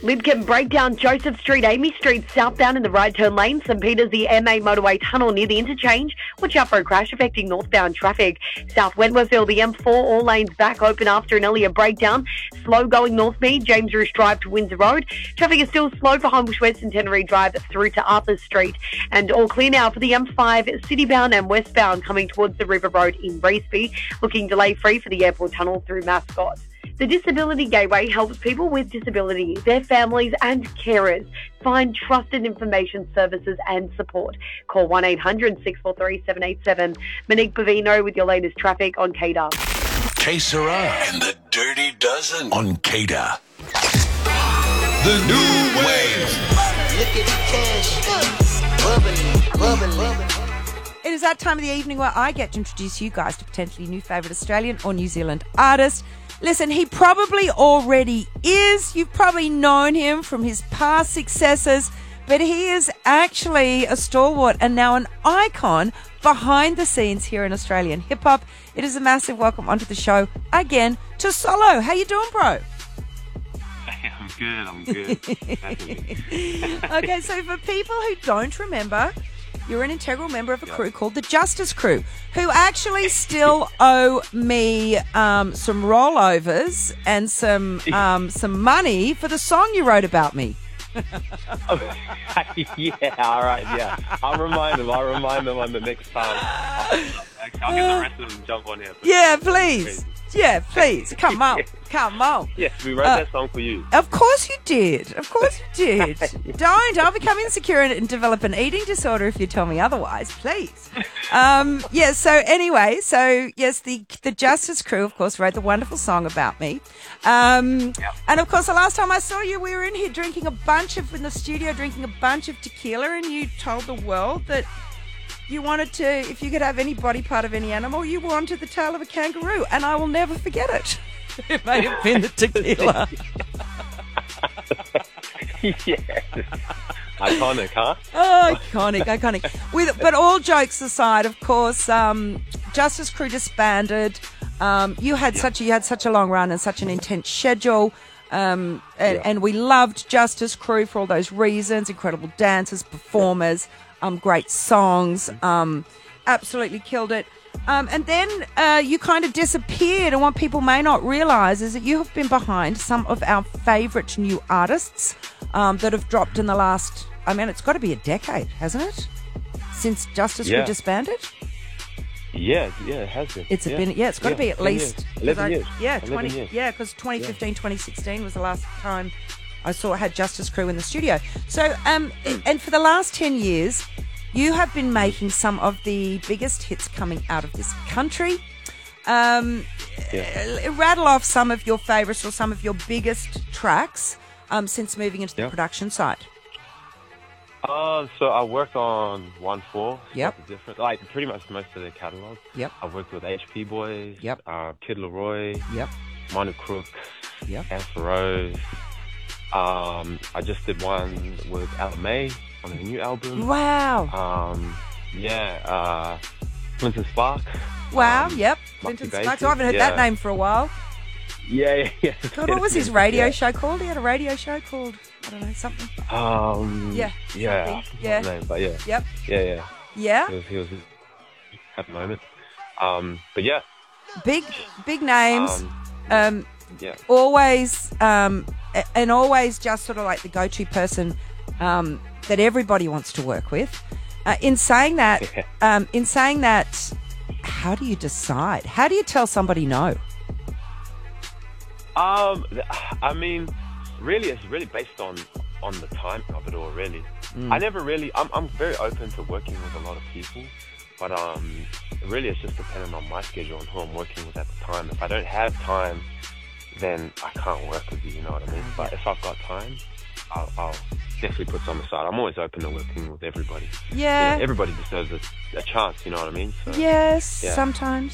Lidcombe Breakdown, Joseph Street, Amy Street, southbound in the right turn lane, St Peters, the MA motorway tunnel near the interchange. Watch out for a crash affecting northbound traffic. South Wentworthville, the M4, all lanes back open after an earlier breakdown. Slow going Northmead, James Roos Drive to Windsor Road. Traffic is still slow for Homebush West and Centenary Drive through to Arthur Street. And all clear now for the M5, citybound and westbound coming towards the River Road in Raceby. Looking delay-free for the airport tunnel through Mascot. The Disability Gateway helps people with disability, their families and carers find trusted information, services and support. Call 1-800-643-787. Monique Bavino with your latest traffic on KDAR. Que Sera and the Dirty Dozen on KDAR. The new wave. Look at the cash. Bubbling. It is that time of the evening where I get to introduce you guys to potentially new favourite Australian or New Zealand artist. Listen, he probably already is. You've probably known him from his past successes, but he is actually a stalwart and now an icon behind the scenes here in Australian hip-hop. It is a massive welcome onto the show again to Solo. How you doing, bro? I'm good. Okay, so for people who don't remember, you're an integral member of a crew called the Justice Crew, who actually still owe me some rollovers and some money for the song you wrote about me. Yeah, all right, yeah. I'll remind them on the next time. I'll get the rest of them to jump on here. Yeah, please. Yeah, please. Come on. Yes, we wrote that song for you. Of course you did. Don't. I'll become insecure and develop an eating disorder if you tell me otherwise, please. The Justice Crew, of course, wrote the wonderful song about me. And, of course, the last time I saw you, we were in here in the studio drinking a bunch of tequila, and you told the world that you wanted to, if you could have any body part of any animal, you wanted the tail of a kangaroo, and I will never forget it. It may have been the tequila. Yes. Iconic, huh? Oh, iconic. But all jokes aside, of course, Justice Crew disbanded. You had such a long run and such an intense schedule. And we loved Justice Crew for all those reasons. Incredible dancers, performers, great songs, absolutely killed it. And then you kind of disappeared, and what people may not realise is that you have been behind some of our favourite new artists that have dropped in the last, it's got to be a decade, hasn't it? Since Justice Crew disbanded? Yeah, it has been. It's got to be at least 11 years. Yeah, 11 years. Yeah, because 2015, 2016 was the last time I had Justice Crew in the studio. So, and for the last 10 years, you have been making some of the biggest hits coming out of this country. Rattle off some of your favourites or some of your biggest tracks since moving into the production side. So I worked on 1-4. Yep. Different, pretty much most of their catalogue. Yep. I worked with HP Boys. Yep. Kid Leroy. Yep. Manu Crooks. Yep. Amber Rose. I just did one with Ella May on a new album. Wow. Clinton Spark. Wow, yep. Monkey Clinton Spark. Basie. I haven't heard that name for a while. Yeah. God, what was his radio show called? He had a radio show called, I don't know, something. Yeah. Yeah. Name, but yeah. Yep. Yeah. Yeah. He was at the moment. But yeah. Big names. Yeah. Always, and always just sort of like the go-to person that everybody wants to work with. In saying that, how do you decide? How do you tell somebody no? Really, it's really based on the timing of it all, really. I'm very open to working with a lot of people, but really it's just dependent on my schedule and who I'm working with at the time. If I don't have time, then I can't work with you, you know what I mean? But if I've got time, I'll definitely put some aside. I'm always open to working with everybody. Yeah. Everybody deserves a chance, you know what I mean? So, yes, yeah. Sometimes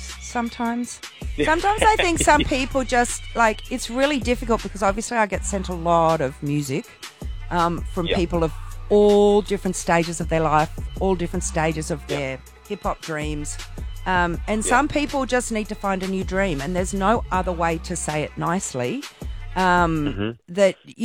I think some people just, it's really difficult because obviously I get sent a lot of music from people of all different stages of their life, all different stages of their hip-hop dreams. And some people just need to find a new dream, and there's no other way to say it nicely that